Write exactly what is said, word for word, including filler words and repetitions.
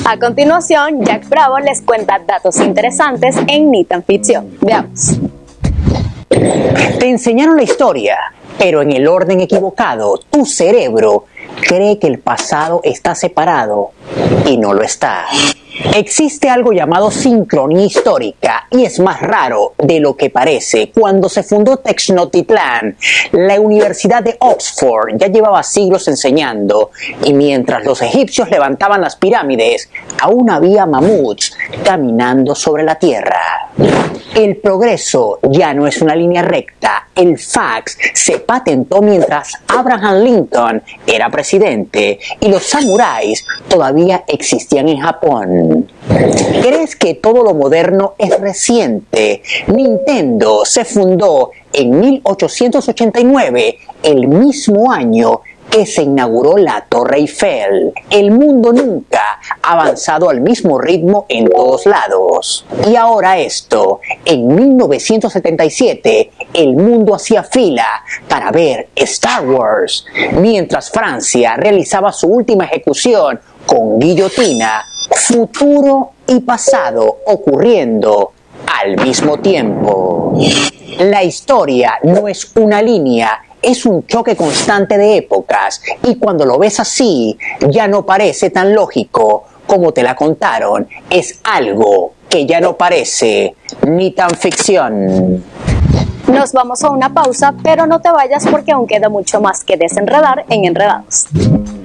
A continuación, Jack Bravo les cuenta datos interesantes en Ni tan ficción. Veamos. Te enseñaron la historia, pero en el orden equivocado. Tu cerebro cree que el pasado está separado y no lo está. Existe algo llamado sincronía histórica y es más raro de lo que parece. Cuando se fundó Tenochtitlán, la Universidad de Oxford ya llevaba siglos enseñando, y mientras los egipcios levantaban las pirámides, aún había mamuts caminando sobre la tierra. El progreso ya no es una línea recta. El fax se patentó mientras Abraham Lincoln era presidente y los samuráis todavía existían en Japón. ¿Crees que todo lo moderno es reciente? Nintendo se fundó en mil ochocientos ochenta y nueve, el mismo año que se inauguró la Torre Eiffel. El mundo nunca ha avanzado al mismo ritmo en todos lados. Y ahora esto, en mil novecientos setenta y siete, el mundo hacía fila para ver Star Wars, mientras Francia realizaba su última ejecución con guillotina. Futuro y pasado ocurriendo al mismo tiempo. La historia no es una línea, es un choque constante de épocas, y cuando lo ves así, ya no parece tan lógico como te la contaron. Es algo que ya no parece ni tan ficción. Nos vamos a una pausa, pero no te vayas porque aún queda mucho más que desenredar en Enredados.